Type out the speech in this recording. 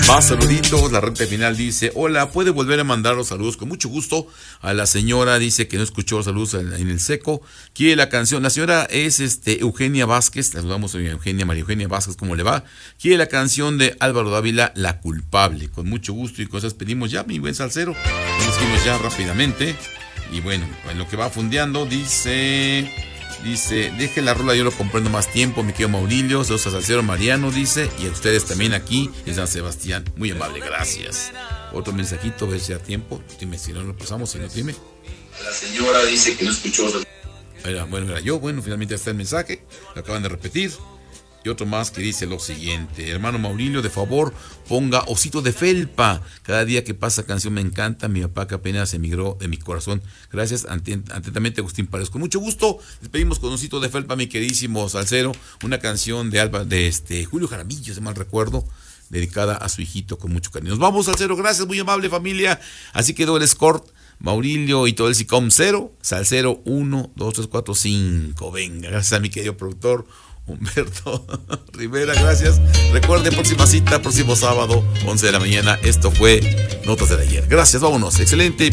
Más saluditos, la recta final dice: hola, ¿puede volver a mandar los saludos? Con mucho gusto. A la señora dice que no escuchó los saludos en el seco. Quiere la canción. La señora es Eugenia Vázquez. La saludamos a Eugenia, María Eugenia Vázquez, ¿cómo le va? Quiere la canción de Álvaro Dávila, La Culpable. Con mucho gusto y cosas pedimos ya, mi buen salsero. Nos seguimos ya rápidamente. Y bueno, en lo que va fundeando, dice, deje la rola, yo lo comprendo más tiempo, mi querido Maurilio, saludos a Salcero Mariano, dice, y a ustedes también aquí en San Sebastián, muy amable, gracias. Otro mensajito, a ver si da tiempo, dime si no lo pasamos, si no, dime. La señora dice que no escuchó. Era yo, finalmente está el mensaje, lo acaban de repetir. Y otro más que dice lo siguiente: hermano Maurilio, de favor, ponga Osito de Felpa. Cada día que pasa canción me encanta. Mi papá que apenas emigró de mi corazón. Gracias, atentamente Agustín Párez. Con mucho gusto, despedimos con Osito de Felpa, mi queridísimo salsero. Una canción de Julio Jaramillo, si mal recuerdo, dedicada a su hijito con mucho cariño. Nos vamos, salsero, gracias, muy amable familia. Así quedó el score. Maurilio y todo el SICOM 0, Salsero 1, 2, 3, 4, 5. Venga, gracias a mi querido productor Humberto Rivera, gracias. Recuerde, próxima cita, próximo sábado, 11 de la mañana. Esto fue Notas del Ayer. Gracias, vámonos. Excelente.